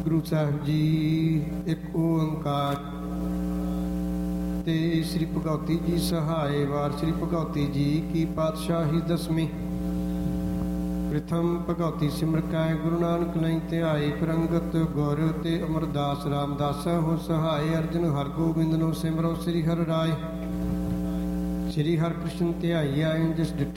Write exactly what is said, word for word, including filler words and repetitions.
ਗੁਰੂ ਸਾਹਿਬ ਜੀ ਇੱਕ ਓੰਕਾਰ। ਤੇ ਸ੍ਰੀ ਭਗਉਤੀ ਜੀ ਸਹਾਏ ਵਾਰ ਸ੍ਰੀ ਭਗਉਤੀ ਜੀ ਕੀ ਪਾਤਸ਼ਾਹੀ ਦਸਵੀਂ। ਪ੍ਰਥਮ ਭਗਉਤੀ ਸਿਮਰ ਕੈ ਗੁਰੂ ਨਾਨਕ ਲਈ ਧਿਆਏ। ਪ੍ਰੰਗਤ ਗੁਰ ਤੇ ਅਮਰਦਾਸ ਰਾਮਦਾਸਾ ਹੋ ਸਹਾਏ। ਅਰਜਨ ਹਰ ਗੋਬਿੰਦ ਨੂੰ ਸਿਮਰੋ ਸ੍ਰੀ ਹਰਿ ਰਾਏ। ਸ੍ਰੀ ਹਰਿ ਕ੍ਰਿਸ਼ਨ ਧਿਆਈ ਆਏ ਜਿਸ